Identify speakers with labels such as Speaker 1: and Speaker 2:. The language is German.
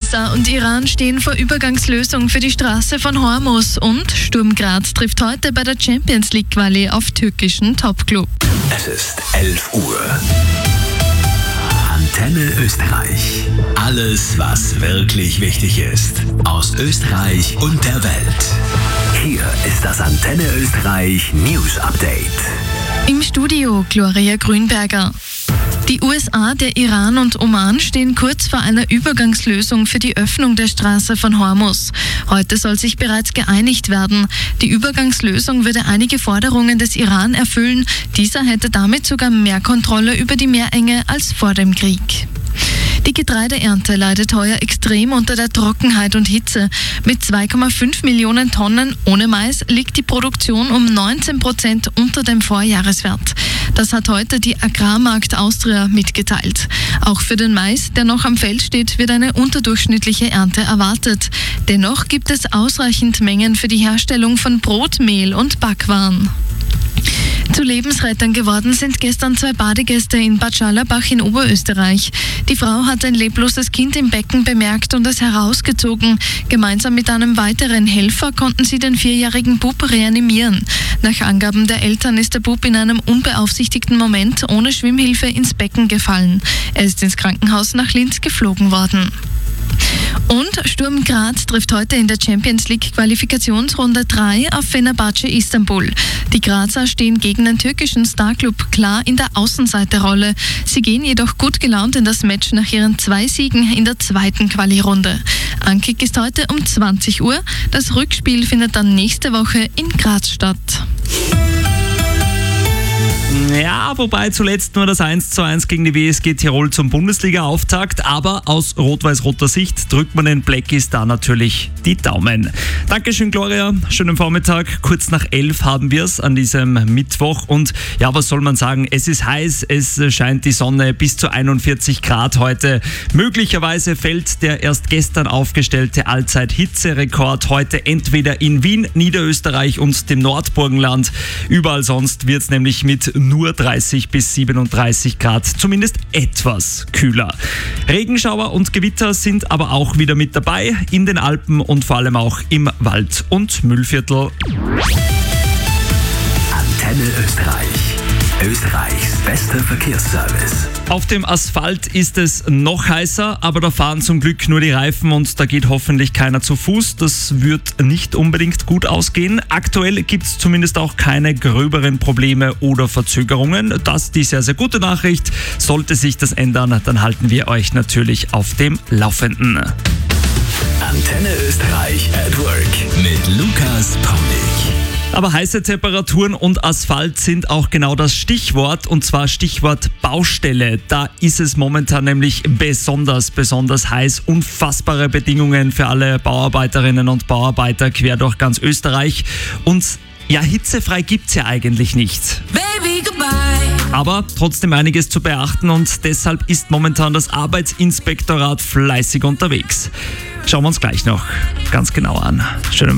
Speaker 1: USA und Iran stehen vor Übergangslösung für die Straße von Hormuz und Sturm Graz trifft heute bei der Champions League Quali auf türkischen Topclub.
Speaker 2: Es ist 11 Uhr. Antenne Österreich. Alles, was wirklich wichtig ist. Aus Österreich und der Welt. Hier ist das Antenne Österreich News Update.
Speaker 1: Im Studio Gloria Grünberger. Die USA, der Iran und Oman stehen kurz vor einer Übergangslösung für die Öffnung der Straße von Hormuz. Heute soll sich bereits geeinigt werden. Die Übergangslösung würde einige Forderungen des Iran erfüllen. Dieser hätte damit sogar mehr Kontrolle über die Meerenge als vor dem Krieg. Die Getreideernte leidet heuer extrem unter der Trockenheit und Hitze. Mit 2,5 Millionen Tonnen ohne Mais liegt die Produktion um 19% unter dem Vorjahreswert. Das hat heute die Agrarmarkt Austria mitgeteilt. Auch für den Mais, der noch am Feld steht, wird eine unterdurchschnittliche Ernte erwartet. Dennoch gibt es ausreichend Mengen für die Herstellung von Brot, Mehl und Backwaren. Zu Lebensrettern geworden sind gestern 2 Badegäste in Bad Scharlabach in Oberösterreich. Die Frau hat ein lebloses Kind im Becken bemerkt und es herausgezogen. Gemeinsam mit einem weiteren Helfer konnten sie den 4-jährigen Bub reanimieren. Nach Angaben der Eltern ist der Bub in einem unbeaufsichtigten Moment ohne Schwimmhilfe ins Becken gefallen. Er ist ins Krankenhaus nach Linz geflogen worden. Und Sturm Graz trifft heute in der Champions League Qualifikationsrunde 3 auf Fenerbahce Istanbul. Die Grazer stehen gegen den türkischen Starclub klar in der Außenseiterrolle. Sie gehen jedoch gut gelaunt in das Match nach ihren 2 Siegen in der zweiten Quali-Runde. Ankick ist heute um 20 Uhr. Das Rückspiel findet dann nächste Woche in Graz statt.
Speaker 3: Ja, wobei zuletzt nur das 1:1 gegen die WSG Tirol zum Bundesliga-Auftakt. Aber aus rot-weiß-roter Sicht drückt man den Blackies da natürlich die Daumen. Dankeschön, Gloria. Schönen Vormittag. Kurz nach 11 haben wir es an diesem Mittwoch. Und ja, was soll man sagen? Es ist heiß, es scheint die Sonne bis zu 41 Grad heute. Möglicherweise fällt der erst gestern aufgestellte Allzeit-Hitzerekord heute entweder in Wien, Niederösterreich und dem Nordburgenland. Überall sonst wird es nämlich mit nur 30 bis 37 Grad, zumindest etwas kühler. Regenschauer und Gewitter sind aber auch wieder mit dabei in den Alpen und vor allem auch im Wald- und Müllviertel.
Speaker 2: Antenne Österreich. Österreichs bester Verkehrsservice.
Speaker 3: Auf dem Asphalt ist es noch heißer, aber da fahren zum Glück nur die Reifen und da geht hoffentlich keiner zu Fuß. Das wird nicht unbedingt gut ausgehen. Aktuell gibt es zumindest auch keine gröberen Probleme oder Verzögerungen. Das ist die sehr, sehr gute Nachricht. Sollte sich das ändern, dann halten wir euch natürlich auf dem Laufenden.
Speaker 2: Antenne Österreich at Work mit Lukas Paulik.
Speaker 3: Aber heiße Temperaturen und Asphalt sind auch genau das Stichwort, und zwar Stichwort Baustelle. Da ist es momentan nämlich besonders heiß. Unfassbare Bedingungen für alle Bauarbeiterinnen und Bauarbeiter quer durch ganz Österreich. Und ja, hitzefrei gibt's ja eigentlich nicht.
Speaker 4: Baby, goodbye.
Speaker 3: Aber trotzdem einiges zu beachten und deshalb ist momentan das Arbeitsinspektorat fleißig unterwegs. Schauen wir uns gleich noch ganz genau an. Schönen